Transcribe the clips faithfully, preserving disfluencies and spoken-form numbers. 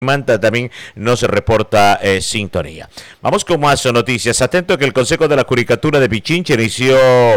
Manta también nos reporta eh, sintonía. Vamos con más noticias. Atento que el Consejo de la Judicatura de Pichincha inició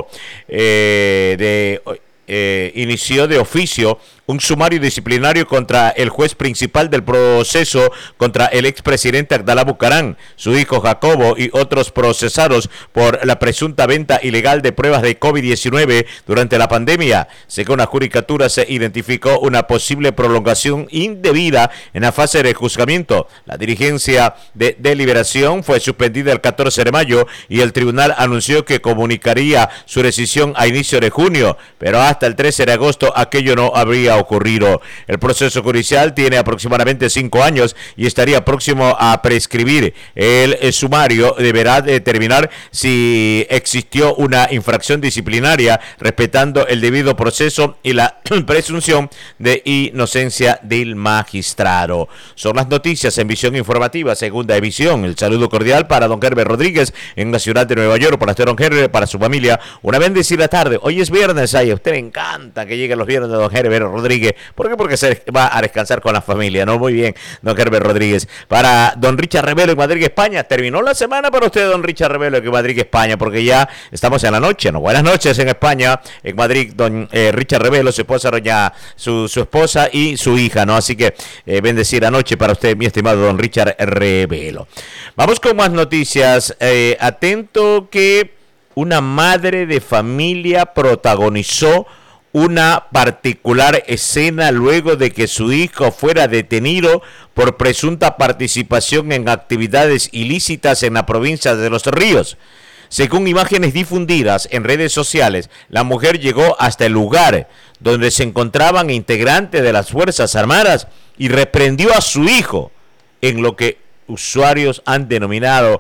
eh, de eh, inició de oficio un sumario disciplinario contra el juez principal del proceso contra el expresidente Abdalá Bucaram, su hijo Jacobo y otros procesados por la presunta venta ilegal de pruebas de COVID diecinueve durante la pandemia. Según la judicatura, se identificó una posible prolongación indebida en la fase de juzgamiento. La diligencia de deliberación fue suspendida el catorce de mayo y el tribunal anunció que comunicaría su decisión a inicio de junio, pero hasta el trece de agosto aquello no habría ocurrido. El proceso judicial tiene aproximadamente cinco años y estaría próximo a prescribir. El, el sumario deberá determinar si existió una infracción disciplinaria respetando el debido proceso y la presunción de inocencia del magistrado. Son las noticias en Visión Informativa, segunda emisión. El saludo cordial para don Herbert Rodríguez en la ciudad de Nueva York, para usted, don Herbert, para su familia. Una bendecida tarde. Hoy es viernes, ay, a usted le encanta que lleguen los viernes de don Herbert Rodríguez. ¿Por qué? Porque se va a descansar con la familia, ¿no? Muy bien, don Herbert Rodríguez. Para don Richard Revelo en Madrid, España. Terminó la semana para usted, don Richard Revelo en Madrid, España, porque ya estamos en la noche, ¿no? Buenas noches en España, en Madrid, don eh, Richard Revelo, su esposa, doña, su, su esposa y su hija, ¿no? Así que eh, bendecida noche para usted, mi estimado don Richard Revelo. Vamos con más noticias. Eh, atento que una madre de familia protagonizó una particular escena luego de que su hijo fuera detenido por presunta participación en actividades ilícitas en la provincia de Los Ríos. Según imágenes difundidas en redes sociales, la mujer llegó hasta el lugar donde se encontraban integrantes de las Fuerzas Armadas y reprendió a su hijo en lo que usuarios han denominado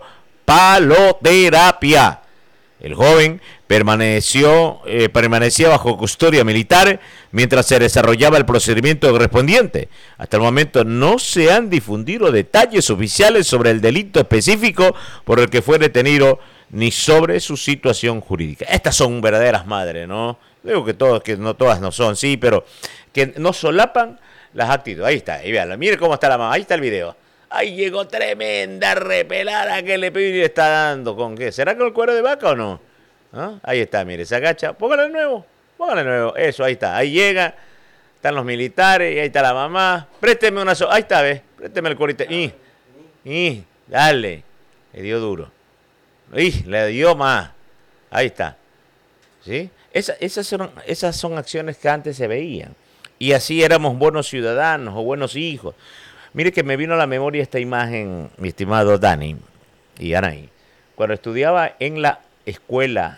paloterapia. El joven permaneció, eh, permanecía bajo custodia militar mientras se desarrollaba el procedimiento correspondiente. Hasta el momento no se han difundido detalles oficiales sobre el delito específico por el que fue detenido ni sobre su situación jurídica. Estas son verdaderas madres, ¿no? Digo que todos, que no todas no son, sí, pero que no solapan las actitudes. Ahí está, ahí véanlo. Mire cómo está la mamá, ahí está el video. Ahí llegó tremenda repelada que le pidió y le está dando. ¿Con qué? ¿Será con el cuero de vaca o no? ¿Ah? Ahí está, mire, se agacha. Póngale de nuevo, póngale de nuevo. Eso, ahí está. Ahí llega, están los militares, y ahí está la mamá. Présteme una sola. Ahí está, ¿ves? Présteme el cuerito. Y, y, dale. Le dio duro. Y, le dio más. Ahí está. ¿Sí? Esa, esas, son, esas son acciones que antes se veían. Y así éramos buenos ciudadanos o buenos hijos. Mire que me vino a la memoria esta imagen, mi estimado Dani y Anaí. Cuando estudiaba en la escuela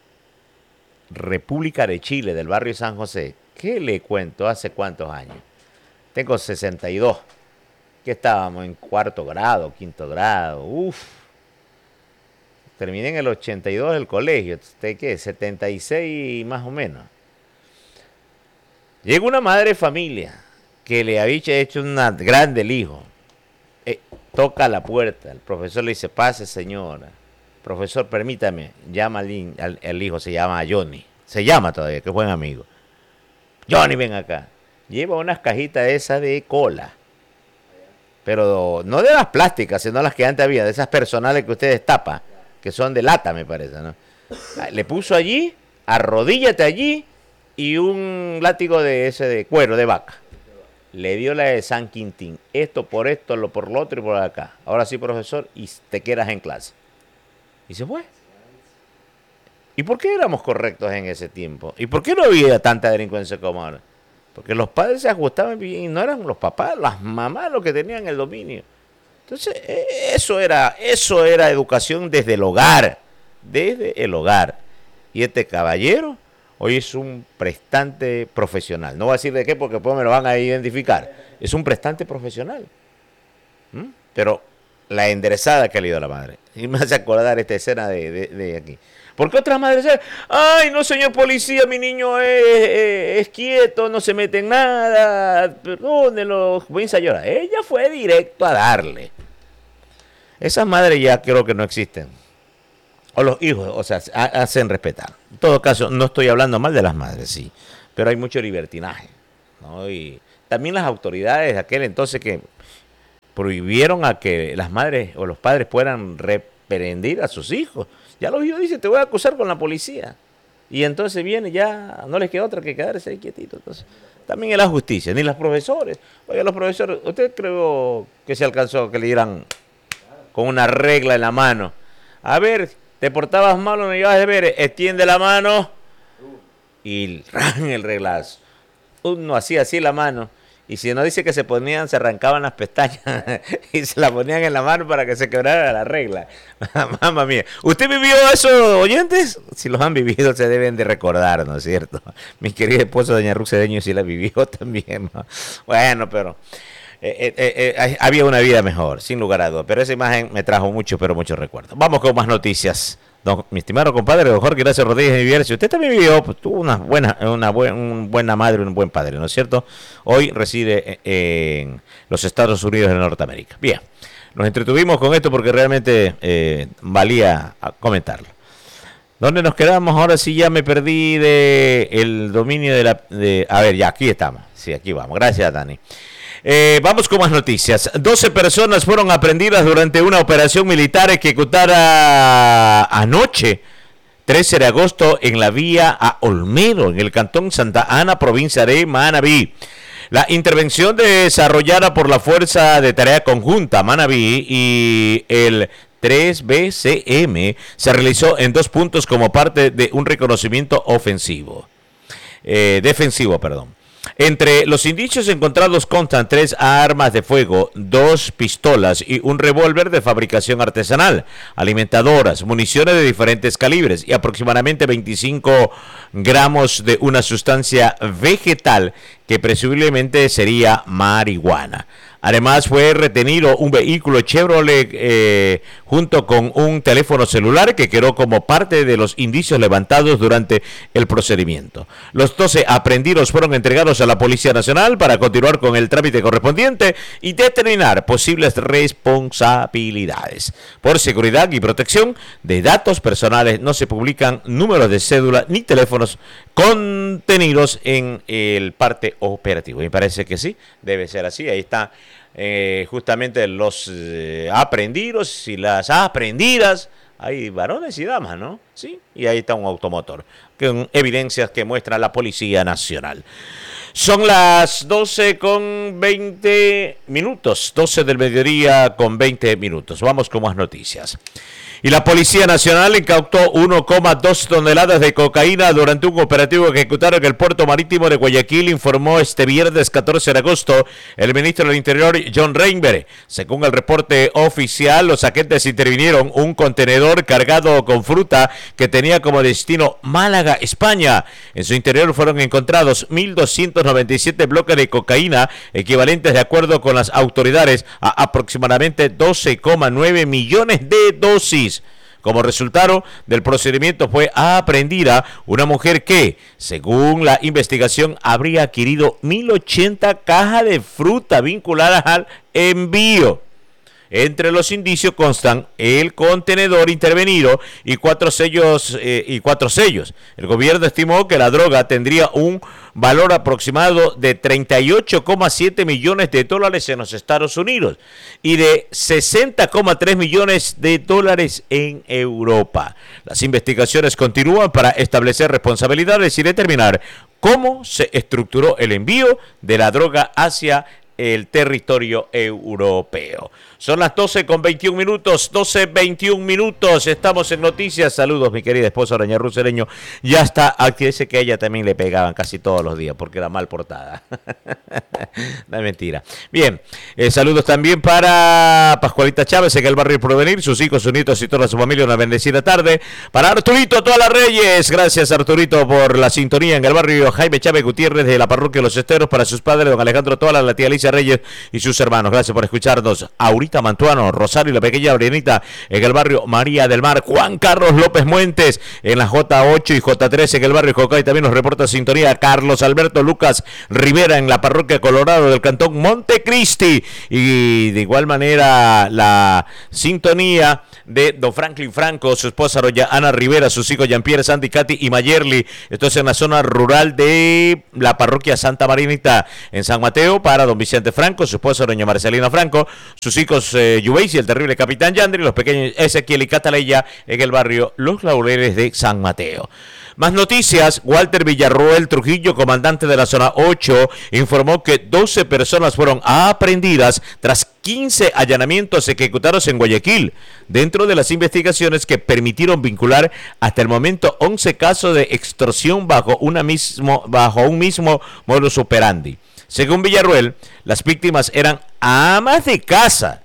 República de Chile del barrio San José, ¿qué le cuento? ¿Hace cuántos años? Tengo sesenta y dos. Que estábamos en cuarto grado, quinto grado. Uf. Terminé en el ochenta y dos del colegio. ¿Usted qué? setenta y seis más o menos. Llega una madre de familia que le había hecho una grande el hijo. Eh, toca la puerta. El profesor le dice, pase señora. Profesor, permítame. Llama al, al, al hijo, se llama Johnny. Se llama todavía, que buen amigo. Johnny, ven acá. Lleva unas cajitas esas de cola. Pero no de las plásticas, sino las que antes había, de esas personales que ustedes tapan, que son de lata, me parece, ¿no? Le puso allí, arrodíllate allí, y un látigo de ese de cuero, de vaca. Le dio la de San Quintín. Esto por esto, lo por lo otro y por acá. Ahora sí, profesor, y te quedas en clase. Y se fue. ¿Y por qué éramos correctos en ese tiempo? ¿Y por qué no había tanta delincuencia como ahora? Porque los padres se ajustaban bien y no eran los papás, las mamás los que tenían el dominio. Entonces, eso era, eso era educación desde el hogar. Desde el hogar. Y este caballero hoy es un prestante profesional. No voy a decir de qué porque después me lo van a identificar. Es un prestante profesional. ¿Mm? Pero la enderezada que le dio a la madre. Y me hace acordar esta escena de, de, de aquí. Porque otras madres dicen, ay, no, señor policía, mi niño es, es, es quieto, no se mete en nada, perdónelo, comienza a llorar. Ella fue directo a darle. Esas madres ya creo que no existen. O los hijos, o sea, hacen respetar. En todo caso, no estoy hablando mal de las madres, sí, pero hay mucho libertinaje, ¿no? Y también las autoridades de aquel entonces que prohibieron a que las madres o los padres puedan reprender a sus hijos. Ya los hijos dicen, te voy a acusar con la policía. Y entonces viene ya, no les queda otra que quedarse ahí quietito. Entonces, también es la justicia, ni los profesores. Oiga, los profesores, ¿usted creo que se alcanzó que le dieran con una regla en la mano? A ver, te portabas mal, no me llevas de ver, extiende la mano y ran el reglazo. Uno hacía así la mano. Y si no dice que se ponían, se arrancaban las pestañas y se la ponían en la mano para que se quebrara la regla. Mamma mía. ¿Usted vivió eso, oyentes? Si los han vivido, se deben de recordar, ¿no es cierto? Mi querida esposa, doña Ruth Cedeño, sí la vivió también, ¿no? Bueno, pero eh, eh, eh, había una vida mejor, sin lugar a dudas. Pero esa imagen me trajo mucho, pero muchos recuerdos. Vamos con más noticias. Don, mi estimado compadre, don Jorge Ignacio Rodríguez de Vivier, si usted también vivió, pues, tuvo una buena, una buen, un buena madre, un buen padre, ¿no es cierto? Hoy reside en los Estados Unidos de Norteamérica. Bien, nos entretuvimos con esto porque realmente eh, valía comentarlo. ¿Dónde nos quedamos? Ahora sí ya me perdí de el dominio de la... De, a ver, ya, aquí estamos. Sí, aquí vamos. Gracias, Dani. Eh, vamos con más noticias. doce personas fueron aprehendidas durante una operación militar ejecutada anoche, trece de agosto, en la vía a Olmedo, en el cantón Santa Ana, provincia de Manabí. La intervención desarrollada por la Fuerza de Tarea Conjunta Manabí y el tres B C M se realizó en dos puntos como parte de un reconocimiento ofensivo, eh, defensivo, perdón. Entre los indicios encontrados constan tres armas de fuego, dos pistolas y un revólver de fabricación artesanal, alimentadoras, municiones de diferentes calibres y aproximadamente veinticinco gramos de una sustancia vegetal que presumiblemente sería marihuana. Además fue retenido un vehículo Chevrolet eh, junto con un teléfono celular que quedó como parte de los indicios levantados durante el procedimiento. Los doce aprehendidos fueron entregados a la Policía Nacional para continuar con el trámite correspondiente y determinar posibles responsabilidades. Por seguridad y protección de datos personales no se publican números de cédula ni teléfonos contenidos en el parte operativo. Y me parece que sí, debe ser así. Ahí está eh, justamente los eh, aprendidos y las aprendidas. Hay varones y damas, ¿no? Sí, y ahí está un automotor con evidencias que muestra la Policía Nacional. Son las doce con veinte minutos, doce del mediodía con veinte minutos. Vamos con más noticias. Y la Policía Nacional incautó uno coma dos toneladas de cocaína durante un operativo ejecutado en el puerto marítimo de Guayaquil, informó este viernes catorce de agosto el ministro del Interior, John Reinberg. Según el reporte oficial, los agentes intervinieron un contenedor cargado con fruta que tenía como destino Málaga, España. En su interior fueron encontrados mil doscientos noventa y siete bloques de cocaína, equivalentes, de acuerdo con las autoridades, a aproximadamente doce coma nueve millones de dosis. Como resultado del procedimiento fue aprehendida una mujer que, según la investigación, habría adquirido mil ochenta cajas de fruta vinculadas al envío. Entre los indicios constan el contenedor intervenido y cuatro sellos eh, y cuatro sellos. El gobierno estimó que la droga tendría un valor aproximado de treinta y ocho coma siete millones de dólares en los Estados Unidos y de sesenta coma tres millones de dólares en Europa. Las investigaciones continúan para establecer responsabilidades y determinar cómo se estructuró el envío de la droga hacia el territorio europeo. Son las doce con veintiún minutos, doce veintiún minutos, estamos en noticias. Saludos, mi querida esposa, doña Ruth Cedeño. Ya está, aquí dice que a ella también le pegaban casi todos los días porque era mal portada. No es mentira. Bien, eh, saludos también para Pascualita Chávez en el barrio Provenir, sus hijos, sus nietos y toda su familia, una bendecida tarde. Para Arturito, todas las Reyes, gracias Arturito por la sintonía en el barrio Jaime Chávez Gutiérrez de la parroquia Los Esteros, para sus padres, don Alejandro Toala, la tía Alicia Reyes y sus hermanos. Gracias por escucharnos. Ahorita Mantuano, Rosario y la pequeña Brianita en el barrio María del Mar. Juan Carlos López Muentes en la J ocho y J tres en el barrio Jocay. También nos reporta sintonía Carlos Alberto Lucas Rivera en la parroquia Colorado del cantón Montecristi. Y de igual manera la sintonía de don Franklin Franco, su esposa doña Ana Rivera, sus hijos Jean-Pierre, Sandy, Katy y Mayerly. Esto es en la zona rural de la parroquia Santa Marinita en San Mateo, para don Vicente Vicente Franco, su esposa doña Marcelina Franco, sus hijos eh, Yubeis y el terrible capitán Yandri, los pequeños Ezequiel y Cataleya en el barrio Los Laureles de San Mateo. Más noticias. Walter Villarroel Trujillo, comandante de la zona ocho, informó que doce personas fueron aprehendidas tras quince allanamientos ejecutados en Guayaquil, dentro de las investigaciones que permitieron vincular hasta el momento once casos de extorsión bajo, una mismo, bajo un mismo modus operandi. Según Villarroel, las víctimas eran amas de casa,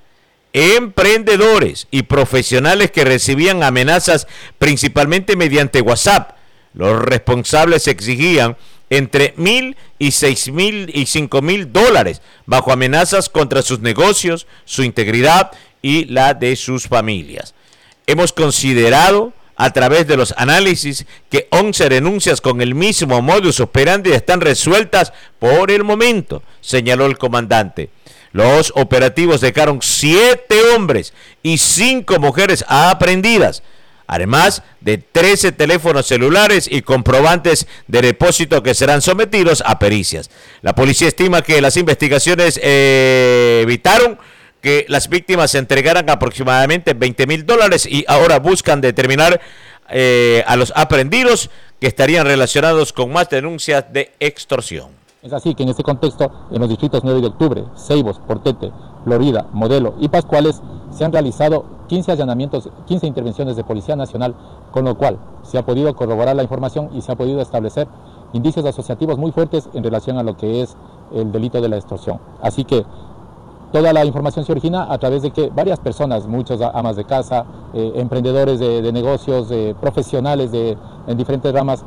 emprendedores y profesionales que recibían amenazas principalmente mediante WhatsApp. Los responsables exigían entre mil y seis mil y cinco mil dólares bajo amenazas contra sus negocios, su integridad y la de sus familias. Hemos considerado a través de los análisis que once denuncias con el mismo modus operandi están resueltas por el momento, señaló el comandante. Los operativos dejaron siete hombres y cinco mujeres aprehendidas, además de trece teléfonos celulares y comprobantes de depósito que serán sometidos a pericias. La policía estima que las investigaciones eh, evitaron que las víctimas se entregaran aproximadamente veinte mil dólares y ahora buscan determinar eh, a los aprehendidos que estarían relacionados con más denuncias de extorsión. Es así que en este contexto, en los distritos nueve de octubre, Ceibos, Portete, Florida, Modelo y Pascuales, se han realizado quince allanamientos, quince intervenciones de Policía Nacional, con lo cual se ha podido corroborar la información y se ha podido establecer indicios asociativos muy fuertes en relación a lo que es el delito de la extorsión. Así que toda la información se origina a través de que varias personas, muchos amas de casa, eh, emprendedores de, de negocios, eh, profesionales de, en diferentes ramas,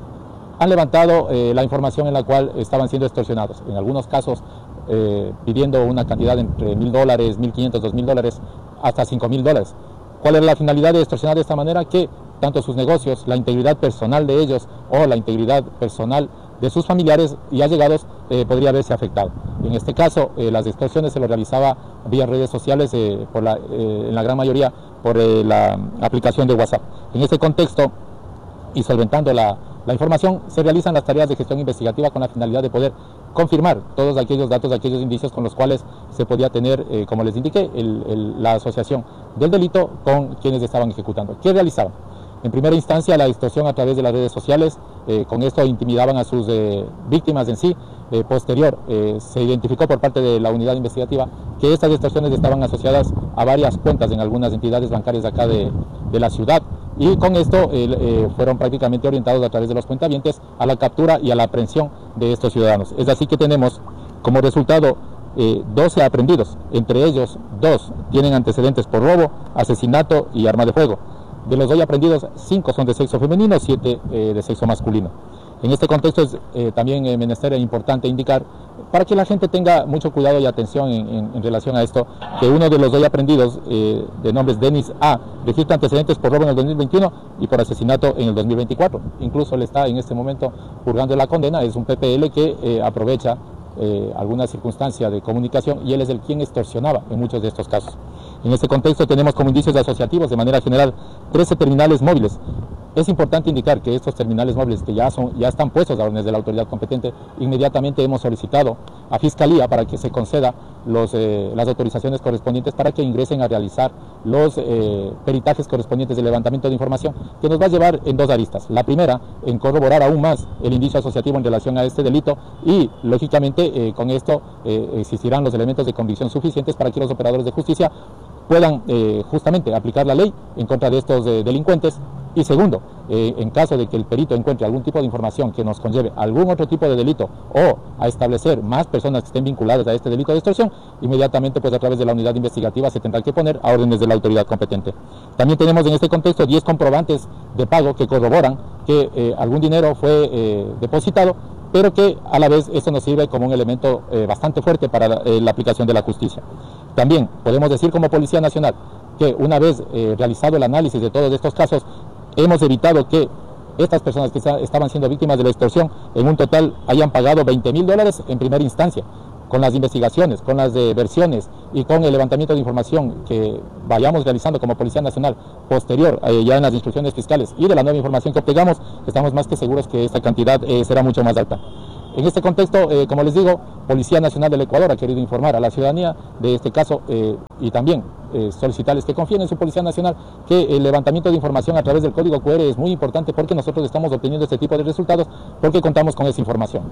han levantado eh, la información en la cual estaban siendo extorsionados. En algunos casos eh, pidiendo una cantidad entre mil dólares, mil quinientos, dos mil dólares, hasta cinco mil dólares. ¿Cuál es la finalidad de extorsionar de esta manera? Que tanto sus negocios, la integridad personal de ellos o la integridad personal de sus familiares y allegados eh, podría verse afectado. En este caso, eh, las extorsiones se lo realizaba vía redes sociales, eh, por la, eh, en la gran mayoría por eh, la aplicación de WhatsApp. En este contexto, y solventando la, la información, se realizan las tareas de gestión investigativa con la finalidad de poder confirmar todos aquellos datos, aquellos indicios con los cuales se podía tener, eh, como les indiqué, el, el, la asociación del delito con quienes estaban ejecutando. ¿Qué realizaban? En primera instancia, la extorsión a través de las redes sociales, eh, con esto intimidaban a sus eh, víctimas en sí. Eh, posterior, eh, se identificó por parte de la unidad investigativa que estas extorsiones estaban asociadas a varias cuentas en algunas entidades bancarias de acá de, de la ciudad, y con esto eh, eh, fueron prácticamente orientados a través de los cuentavientes a la captura y a la aprehensión de estos ciudadanos. Es así que tenemos como resultado eh, doce aprehendidos, entre ellos dos tienen antecedentes por robo, asesinato y arma de fuego. De los hoy aprendidos, cinco son de sexo femenino, siete eh, de sexo masculino. En este contexto es eh, también eh, menester e importante indicar, para que la gente tenga mucho cuidado y atención en, en, en relación a esto, que uno de los hoy aprendidos, eh, de nombres Denis A., registra antecedentes por robo en el dos mil veintiuno y por asesinato en el dos mil veinticuatro. Incluso le está en este momento purgando la condena, es un P P L que eh, aprovecha eh, alguna circunstancia de comunicación y él es el quien extorsionaba en muchos de estos casos. En este contexto tenemos como indicios asociativos de manera general trece terminales móviles. Es importante indicar que estos terminales móviles que ya, son, ya están puestos a órdenes de la autoridad competente, inmediatamente hemos solicitado a Fiscalía para que se conceda los, eh, las autorizaciones correspondientes para que ingresen a realizar los eh, peritajes correspondientes de levantamiento de información, que nos va a llevar en dos aristas. La primera, en corroborar aún más el indicio asociativo en relación a este delito y, lógicamente, eh, con esto eh, existirán los elementos de convicción suficientes para que los operadores de justicia puedan eh, justamente aplicar la ley en contra de estos eh, delincuentes. Y segundo, eh, en caso de que el perito encuentre algún tipo de información que nos conlleve algún otro tipo de delito o a establecer más personas que estén vinculadas a este delito de extorsión, inmediatamente pues a través de la unidad investigativa se tendrá que poner a órdenes de la autoridad competente. También tenemos en este contexto diez comprobantes de pago que corroboran que eh, algún dinero fue eh, depositado, pero que a la vez esto nos sirve como un elemento eh, bastante fuerte para la, eh, la aplicación de la justicia. También podemos decir como Policía Nacional que una vez eh, realizado el análisis de todos estos casos, hemos evitado que estas personas que estaban siendo víctimas de la extorsión en un total hayan pagado veinte mil dólares en primera instancia. Con las investigaciones, con las de versiones y con el levantamiento de información que vayamos realizando como Policía Nacional posterior, eh, ya en las instrucciones fiscales y de la nueva información que obtengamos, estamos más que seguros que esta cantidad eh, será mucho más alta. En este contexto, eh, como les digo, Policía Nacional del Ecuador ha querido informar a la ciudadanía de este caso eh, y también eh, solicitarles que confíen en su Policía Nacional, que el levantamiento de información a través del código Q R es muy importante porque nosotros estamos obteniendo este tipo de resultados porque contamos con esa información.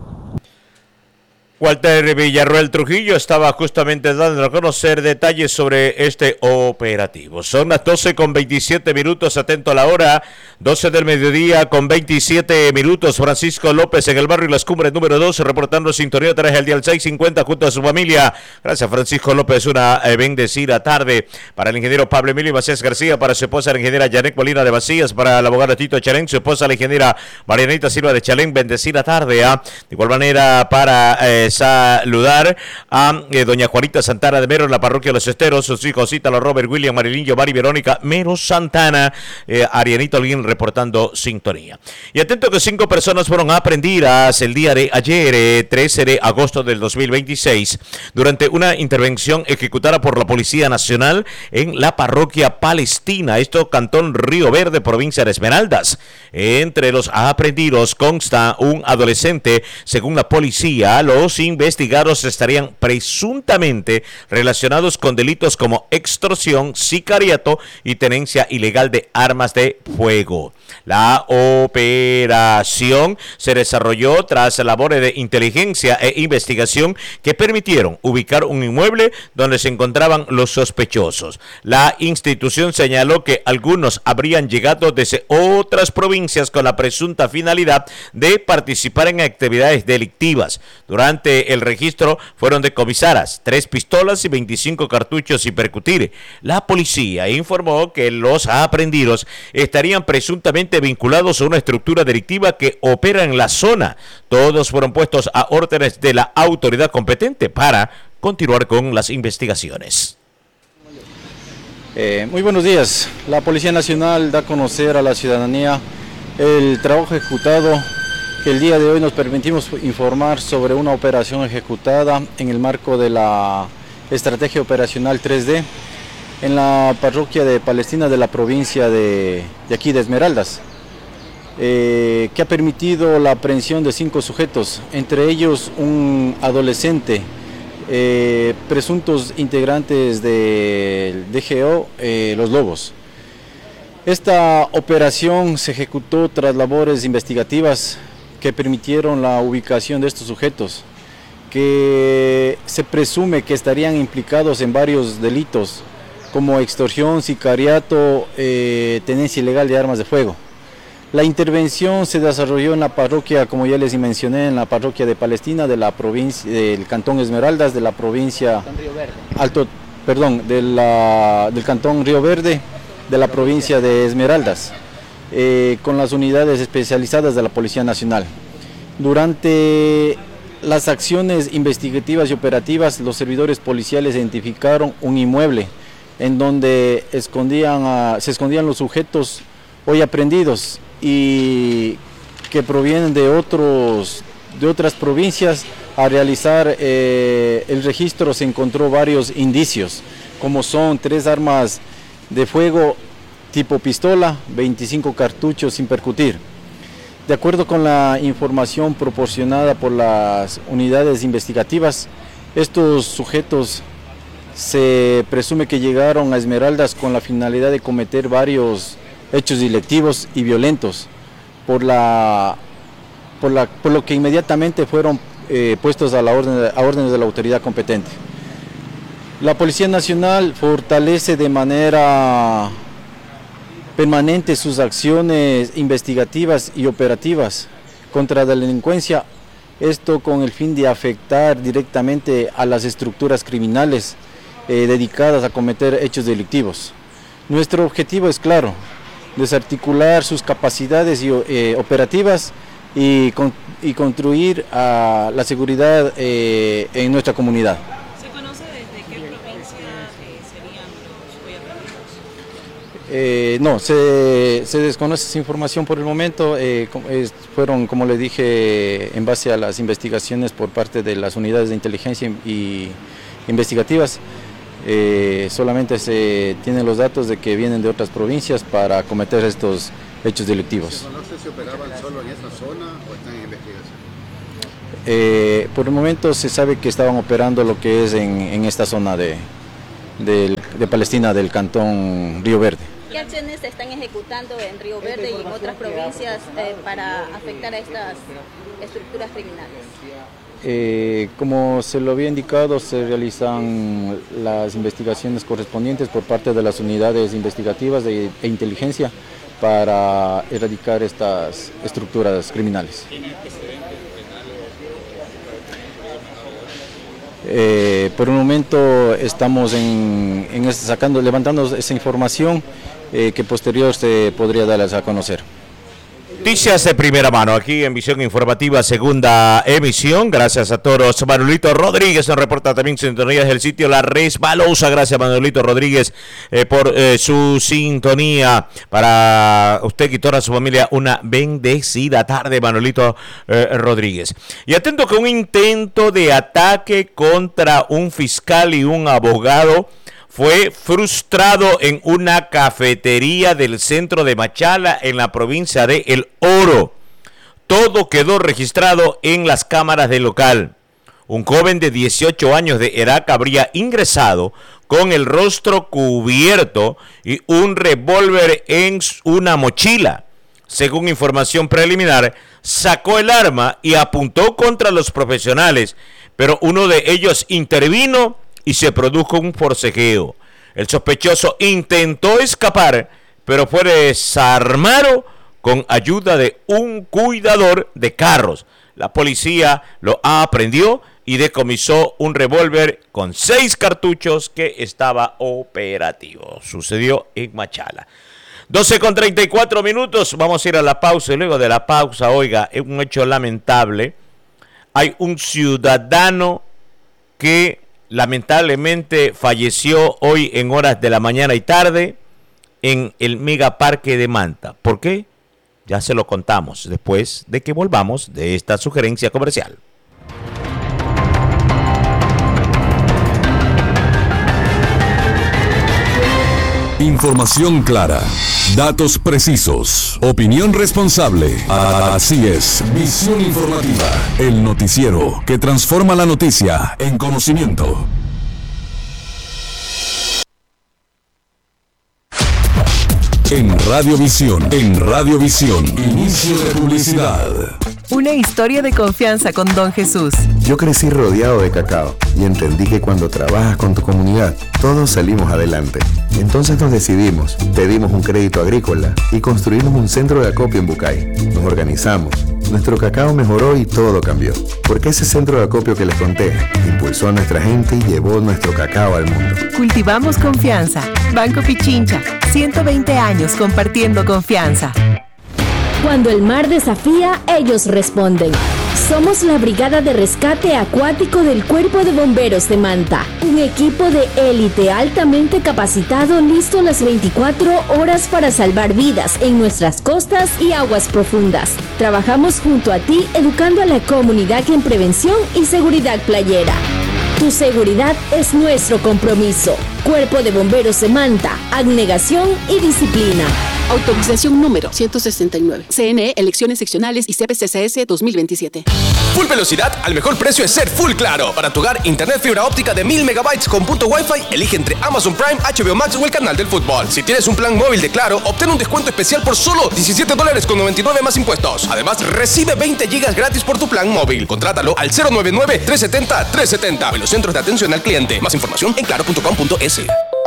Walter Villarroel Trujillo estaba justamente dando a conocer detalles sobre este operativo. Son las doce con veintisiete minutos, atento a la hora, doce del mediodía con veintisiete minutos. Francisco López en el barrio Las Cumbres número dos, reportando sintonía tras el día seiscientos cincuenta junto a su familia. Gracias, Francisco López, una eh, bendecida tarde para el ingeniero Pablo Emilio Macías García, para su esposa la ingeniera Janet Molina de Macías, para el abogado Tito Chalén, su esposa la ingeniera Marianita Silva de Chalén, bendecida tarde. ¿eh? De igual manera para... Eh, saludar a eh, doña Juanita Santana de Mero en la parroquia de Los Esteros, sus hijos Ítalo, Robert, William, Marilyn, Mari, Verónica, Mero Santana, eh, Arianito Olguín reportando sintonía. Y atento que cinco personas fueron aprehendidas el día de ayer, eh, trece de agosto del dos mil veintiséis, durante una intervención ejecutada por la Policía Nacional en la parroquia Palestina, esto Cantón Río Verde, provincia de Esmeraldas. Entre los aprehendidos consta un adolescente. Según la policía, los investigados estarían presuntamente relacionados con delitos como extorsión, sicariato y tenencia ilegal de armas de fuego. La operación se desarrolló tras labores de inteligencia e investigación que permitieron ubicar un inmueble donde se encontraban los sospechosos. La institución señaló que algunos habrían llegado desde otras provincias con la presunta finalidad de participar en actividades delictivas. Durante el registro fueron decomisadas tres pistolas y veinticinco cartuchos sin percutir. La policía informó que los aprehendidos estarían presuntamente vinculados a una estructura delictiva que opera en la zona. Todos fueron puestos a órdenes de la autoridad competente para continuar con las investigaciones. Eh, muy buenos días. La Policía Nacional da a conocer a la ciudadanía el trabajo ejecutado que el día de hoy nos permitimos informar sobre una operación ejecutada en el marco de la Estrategia Operacional tres D en la parroquia de Palestina de la provincia de, de aquí de Esmeraldas, eh, que ha permitido la aprehensión de cinco sujetos, entre ellos un adolescente, eh, presuntos integrantes del D G O, eh, Los Lobos. Esta operación se ejecutó tras labores investigativas que permitieron la ubicación de estos sujetos, que se presume que estarían implicados en varios delitos, como extorsión, sicariato, eh, tenencia ilegal de armas de fuego. La intervención se desarrolló en la parroquia, como ya les mencioné, en la parroquia de Palestina, de la provincia, del Cantón Esmeraldas, de la provincia Alto, perdón, de la, del Cantón Río Verde, de la provincia de Esmeraldas, eh, con las unidades especializadas de la Policía Nacional. Durante las acciones investigativas y operativas, los servidores policiales identificaron un inmueble en donde escondían a, se escondían los sujetos hoy aprehendidos y que provienen de, otros, de otras provincias. A realizar eh, el registro se encontró varios indicios, como son tres armas de fuego tipo pistola, veinticinco cartuchos sin percutir. De acuerdo con la información proporcionada por las unidades investigativas, estos sujetos se presume que llegaron a Esmeraldas con la finalidad de cometer varios hechos delictivos y violentos, por, la, por, la, por lo que inmediatamente fueron eh, puestos a, la orden, a órdenes de la autoridad competente. La Policía Nacional fortalece de manera permanente sus acciones investigativas y operativas contra la delincuencia, esto con el fin de afectar directamente a las estructuras criminales eh, dedicadas a cometer hechos delictivos. Nuestro objetivo es claro: desarticular sus capacidades y, eh, operativas y, con, y construir uh, la seguridad eh, en nuestra comunidad. ¿Se conoce desde qué provincia eh, serían los hoy aprendidos? Eh, no, se, se desconoce esa información por el momento. Eh, es, fueron, como le dije, en base a las investigaciones por parte de las unidades de inteligencia y investigativas. Eh, solamente se tienen los datos de que vienen de otras provincias para cometer estos hechos delictivos. ¿Se conoce si operaban solo en esa zona o están en investigación? Eh, por el momento se sabe que estaban operando lo que es en, en esta zona de, de, de Palestina, del cantón Río Verde. ¿Qué acciones se están ejecutando en Río Verde y en otras provincias eh, para afectar a estas estructuras criminales? Eh, como se lo había indicado, se realizan las investigaciones correspondientes por parte de las unidades investigativas de, e inteligencia para erradicar estas estructuras criminales. Eh, por un momento estamos en, en sacando, levantando esa información eh, que posterior se podría darles a conocer. Noticias de primera mano aquí en Visión Informativa, segunda emisión. Gracias a todos. Manuelito Rodríguez nos reporta también sintonías del sitio La Resbalosa. Gracias, Manuelito Rodríguez, eh, por eh, su sintonía. Para usted y toda su familia, una bendecida tarde, Manuelito eh, Rodríguez. Y atento que un intento de ataque contra un fiscal y un abogado fue frustrado en una cafetería del centro de Machala, en la provincia de El Oro. Todo quedó registrado en las cámaras del local. Un joven de dieciocho años de edad habría ingresado con el rostro cubierto y un revólver en una mochila. Según información preliminar, sacó el arma y apuntó contra los profesionales, pero uno de ellos intervino y se produjo un forcejeo. El sospechoso intentó escapar, pero fue desarmado con ayuda de un cuidador de carros. La policía lo aprehendió y decomisó un revólver con seis cartuchos que estaba operativo. Sucedió en Machala. doce con treinta y cuatro minutos. Vamos a ir a la pausa y luego de la pausa, oiga, es un hecho lamentable. Hay un ciudadano que lamentablemente falleció hoy en horas de la mañana y tarde en el megaparque de Manta. ¿Por qué? Ya se lo contamos después de que volvamos de esta sugerencia comercial. Información clara, datos precisos, opinión responsable. Así es, Visión Informativa, el noticiero que transforma la noticia en conocimiento. En Radiovisión, en Radiovisión, inicio de publicidad. Una historia de confianza con Don Jesús. Yo crecí rodeado de cacao y entendí que cuando trabajas con tu comunidad, todos salimos adelante. Entonces nos decidimos, pedimos un crédito agrícola y construimos un centro de acopio en Bucay. Nos organizamos, nuestro cacao mejoró y todo cambió. Porque ese centro de acopio que les conté impulsó a nuestra gente y llevó nuestro cacao al mundo. Cultivamos confianza. Banco Pichincha, ciento veinte años compartiendo confianza. Cuando el mar desafía, ellos responden. Somos la Brigada de Rescate Acuático del Cuerpo de Bomberos de Manta. Un equipo de élite altamente capacitado, listo las veinticuatro horas para salvar vidas en nuestras costas y aguas profundas. Trabajamos junto a ti, educando a la comunidad en prevención y seguridad playera. Tu seguridad es nuestro compromiso. Cuerpo de Bomberos de Manta, abnegación y disciplina. Autorización número ciento sesenta y nueve. C N E, Elecciones Seccionales y C P C C S dos mil veintisiete. Full velocidad al mejor precio es ser Full Claro. Para tu hogar, internet fibra óptica de mil megabytes con punto Wi-Fi. Elige entre Amazon Prime, H B O Max o el canal del fútbol. Si tienes un plan móvil de Claro, obtén un descuento especial por solo diecisiete dólares con noventa y nueve más impuestos. Además, recibe veinte gigas gratis por tu plan móvil. Contrátalo al cero nueve nueve, tres siete cero, tres siete cero en los centros de atención al cliente. Más información en claro punto com punto es.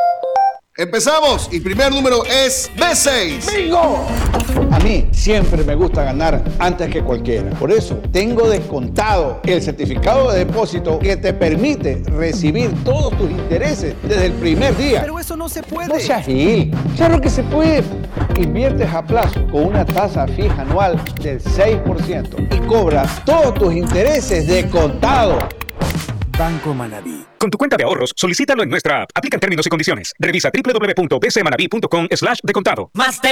Empezamos y primer número es B seis. ¡Bingo! A mí siempre me gusta ganar antes que cualquiera. Por eso tengo descontado el certificado de depósito que te permite recibir todos tus intereses desde el primer día. Pero eso no se puede. No seas gil. Claro que se puede. Inviertes a plazo con una tasa fija anual del seis por ciento y cobras todos tus intereses descontados. Banco Manaví. Con tu cuenta de ahorros, solicítalo en nuestra app. Aplican términos y condiciones. Revisa doble u doble u doble u punto b c manaví punto com slash de contado. Más